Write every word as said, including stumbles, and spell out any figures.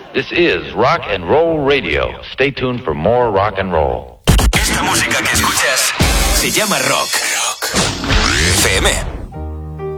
This is Rock and Roll Radio. Stay tuned for more rock and roll. Esta música que escuchas se llama rock. Rock. F M.